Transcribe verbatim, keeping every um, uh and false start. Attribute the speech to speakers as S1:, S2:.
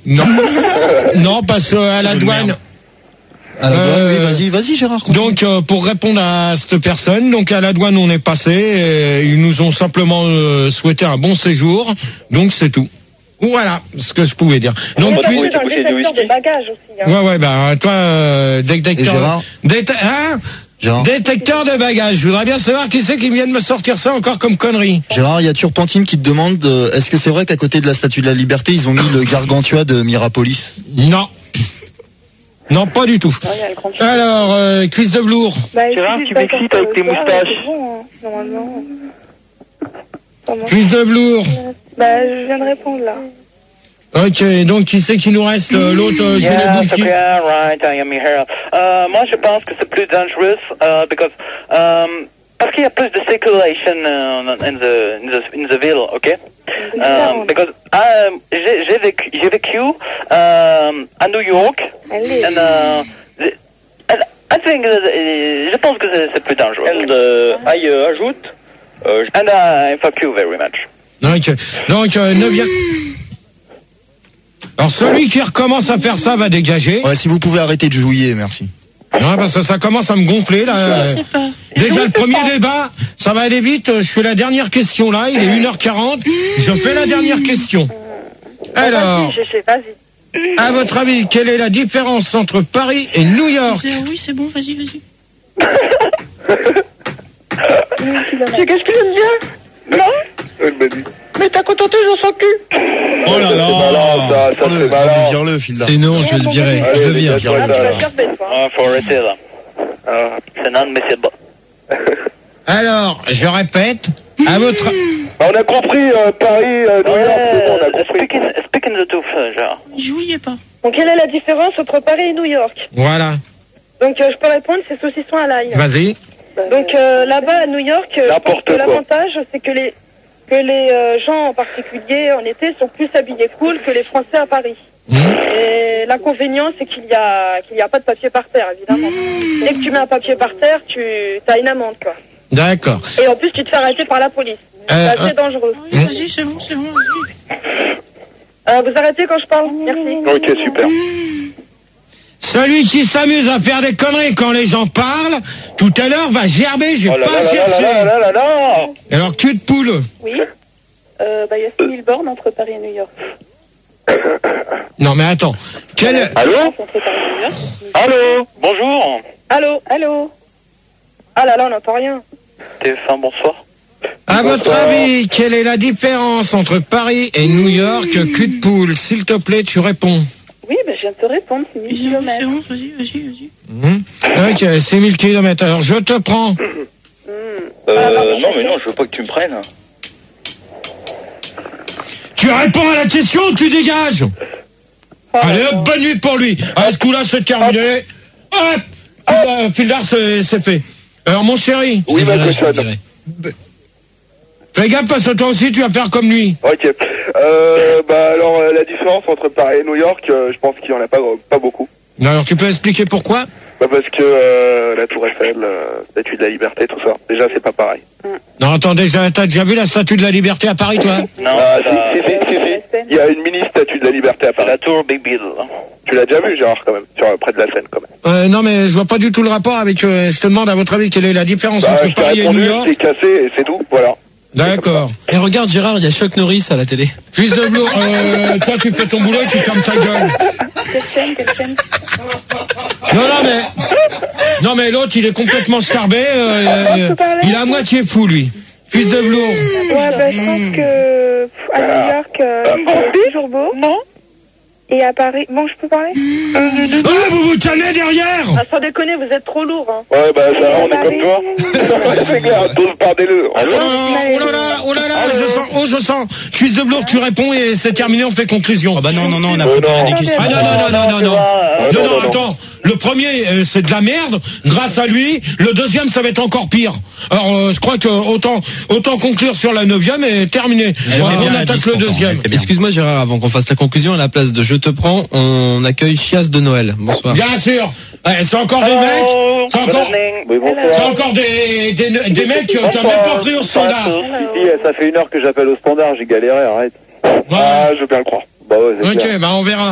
S1: Non. Non, parce qu'à la douane.
S2: À la douane,
S1: Euh,
S2: oui, vas-y, vas-y, Gérard. continue.
S1: Donc, euh, pour répondre à cette personne, donc à la douane, on est passé. Et ils nous ont simplement euh, souhaité un bon séjour. Donc, c'est tout. Voilà ce que je pouvais dire. Donc,
S3: Tu
S1: tu...
S3: es dans le détecteur des bagages aussi. Hein.
S1: Ouais, ouais, bah, toi, euh,
S2: Et
S1: détecteur...
S2: Gérard
S1: Déte- hein
S2: Gérard
S1: Détecteur de bagages. Je voudrais bien savoir qui c'est qui vient de me sortir ça encore comme connerie.
S2: Gérard, il y a Turpentine qui te demande euh, est-ce que c'est vrai qu'à côté de la Statue de la Liberté, ils ont mis le Gargantua de Mirapolis?
S1: Non. Non, pas du tout.
S3: Ouais, il y a le grand chien.
S1: Alors, euh, quiz de Blour.
S3: Bah,
S4: Gérard,
S3: si
S4: tu
S3: je
S4: m'excites
S3: passe
S4: avec tes
S3: le soir,
S4: moustaches.
S3: c'est bon, hein, normalement. Comment
S1: Quiz de Blour.
S3: Bah, je viens de répondre là.
S1: Ok, donc qui c'est qui nous reste? euh, L'autre, euh,
S4: Yeah,
S1: Geneviève
S4: c'est
S1: qui...
S4: bien, right, I am here. Euh, moi, je pense que c'est plus dangereux, uh, because, um, parce qu'il y a plus de circulation uh, in the in the in the ville, okay? Um, because um, j'ai j'ai vécu j'ai vécu um, à New York,
S3: Allez.
S4: and uh, the- and I think that, uh, je pense que c'est c'est plus dangereux.
S5: And uh, I uh, ajoute, euh,
S4: And I fuck you very much.
S1: Donc, donc euh, neuvième... Alors, celui qui recommence à faire ça va dégager.
S2: Ouais, si vous pouvez arrêter de jouer, merci.
S1: Non, parce que ça commence à me gonfler, là. Euh, Déjà, le premier débat, ça va aller vite. Je fais la dernière question, là. Il est une heure quarante. Je fais la dernière question. Alors,
S3: Vas-y, Gégé, vas-y.
S1: à votre avis, quelle est la différence entre Paris et New York?
S6: Oui, c'est bon, vas-y, vas-y.
S3: Tu qu'est-ce que tu me dis? Non? Mais t'as contenté, j'en sens cul.
S2: Oh là là,
S5: ça, ça
S2: le,
S5: c'est malin.
S2: vire-le, fil d'art.
S7: C'est non, je vais le virer.
S5: Allez,
S7: Je le
S5: les
S7: vire.
S5: gars,
S3: Ah, tu vas te faire bête, quoi.
S4: Ah, faut arrêter là.
S5: Ah.
S4: C'est inadmissible.
S1: Alors, je répète, à votre...
S5: On a compris, euh, Paris, euh, New York, c'est bon, on a
S4: Ouais,
S5: compris.
S4: speaking, speaking the truth, euh, genre.
S6: Jouiez pas.
S3: Donc, quelle est la différence entre Paris et New York?
S1: Voilà,
S3: Donc, euh, je peux répondre, c'est saucisson à l'ail.
S1: vas-y.
S3: Donc, euh, là-bas, à New York, euh, je
S5: N'importe
S3: pense que
S5: quoi.
S3: l'avantage, c'est que les, que les euh, gens, en particulier en été, sont plus habillés cool que les Français à Paris.
S1: Mmh.
S3: Et l'inconvénient, c'est qu'il y a qu'il y a pas de papier par terre, évidemment. Dès que tu mets un papier par terre, tu as une amende, quoi.
S1: D'accord.
S3: Et en plus, tu te fais arrêter par la police.
S1: Euh,
S3: C'est assez
S1: euh,
S3: dangereux.
S6: Oui, vas-y, c'est bon, c'est bon, vas-y.
S3: Euh, vous arrêtez quand je parle? Merci.
S5: Ok, super.
S1: Celui qui s'amuse à faire des conneries quand les gens parlent, tout à l'heure va gerber, j'ai
S5: Oh là
S1: pas
S5: là là
S1: cherché.
S5: là là là là.
S1: Alors, cul de poule.
S3: Oui. Euh, bah, il y a six mille bornes entre Paris et New York.
S1: Non, mais attends. Quel...
S5: Allô?
S3: Entre Paris et New York.
S4: Allô? Bonjour.
S3: Allô? Allô? Ah là là, on n'entend rien.
S4: T F un, bonsoir.
S1: À votre avis, quelle est la différence entre Paris et New York, cul de poule? S'il te plaît, tu réponds.
S3: Oui, bah, je viens de te répondre, c'est mille
S6: C'est bon,
S3: kilomètres.
S6: c'est bon, vas-y, vas-y, vas-y.
S1: Mmh. Ok, c'est mille kilomètres. Alors, je te prends.
S5: Euh, non, mais non, je veux pas que tu me prennes.
S1: Tu réponds à la question ou tu dégages? Allez, hop, bonne nuit pour lui. À ce coup-là, c'est terminé. Hop, euh, Fildar, c'est c'est fait. Alors, mon chéri,
S5: Oui,
S7: Je
S5: ma
S7: le virerai, je le
S5: cochonne.
S7: virerai.
S1: fais gaffe parce que toi aussi, tu vas faire comme lui.
S5: Ok. Euh, bah alors, euh, la différence entre Paris et New York, euh, je pense qu'il y en a pas, pas beaucoup.
S1: Alors, tu peux expliquer pourquoi?
S5: Bah parce que euh, la Tour Eiffel, euh, Statue de la Liberté, tout ça, déjà c'est pas pareil.
S1: Non, attends, déjà, t'as déjà vu la statue de la liberté à Paris, toi?
S4: Non,
S5: Ah,
S4: ça-
S5: si, si, si, si, si. Il y a une mini Statue de la Liberté à
S4: c'est
S5: Paris.
S4: la tour Big Bill.
S5: Tu l'as déjà vu, Gérard, quand même, sur, près de la Seine, quand même.
S1: Euh, non, mais je vois pas du tout le rapport avec... Euh, je te demande, à votre avis, quelle est la différence
S5: Bah,
S1: entre
S5: je t'ai
S1: Paris et
S5: répondu,
S1: New York?
S5: c'est cassé et c'est tout, voilà.
S1: D'accord.
S7: Et regarde, Gérard, il y a Chuck Norris à la télé.
S1: Fils de Blou, euh, toi, tu fais ton boulot et tu fermes ta gueule.
S3: Quelle chaîne, quelle chaîne?
S1: Non, non, mais... Non, mais l'autre, il est complètement starbé. Euh, euh, il est à moitié fou, lui. Fils de Blou.
S3: Ouais, bah, je pense que pff, à New York, euh, c'est toujours beau. Non. Et à Paris, bon, je peux parler?
S1: Ah, vous vous calmez derrière!
S3: Ah, sans déconner, vous êtes trop lourd, hein.
S5: Ouais, bah ça, on est comme toi. C'est clair, tous pardez-le.
S1: Oh là là, oh là là, oh là là, je sens, oh je sens. Fils de Blou, tu réponds et c'est terminé, on fait conclusion.
S7: Ah bah non, non, non, on a
S5: Euh,
S7: préparé
S5: non.
S7: des questions.
S1: Ah non, non, non, non, non, non.
S5: Ah,
S1: Non,
S5: non,
S1: non,
S5: non,
S1: attends. Le premier, euh, c'est de la merde. Grâce à lui, le deuxième, ça va être encore pire. Alors, euh, je crois que autant, autant conclure sur la neuvième et terminé.
S7: J'aimerais
S1: On
S7: bien la
S1: attaque
S7: dispo
S1: le
S7: encore,
S1: deuxième.
S7: elle était bien. Excuse-moi Gérard, avant qu'on fasse la conclusion, à la place de Je te prends, on accueille Chias de Noël. Bonsoir.
S1: Bien sûr. Ouais, c'est encore des mecs. C'est encore,
S5: Oui,
S1: c'est
S5: bonsoir.
S1: encore des, des, des mecs que t'as même pas pris au standard.
S5: Si, si, ça fait une heure que j'appelle au standard, j'ai galéré, arrête.
S1: Ouais.
S5: Ah, je veux bien le croire. Bah ouais, c'est clair.
S1: Ok, bah on verra.